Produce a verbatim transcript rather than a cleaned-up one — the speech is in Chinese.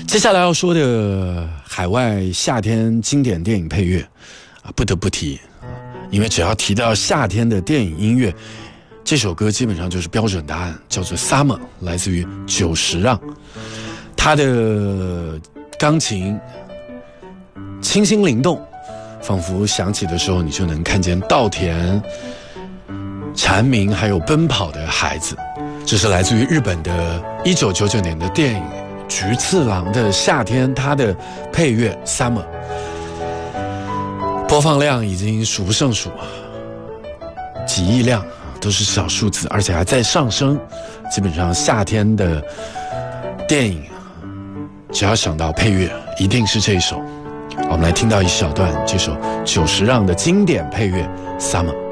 接下来要说的海外夏天经典电影配乐啊，不得不提，因为只要提到夏天的电影音乐，这首歌基本上就是标准答案，叫做《Summer》，来自于久石让。他的钢琴清新灵动，仿佛响起的时候，你就能看见稻田、蝉鸣，还有奔跑的孩子。这是来自于日本的一九九九年的电影菊次郎的夏天，它的配乐 Summer 播放量已经数不胜数，几亿辆都是小数字，而且还在上升。基本上夏天的电影只要想到配乐一定是这一首。我们来听到一小段这首久石让的经典配乐 Summer。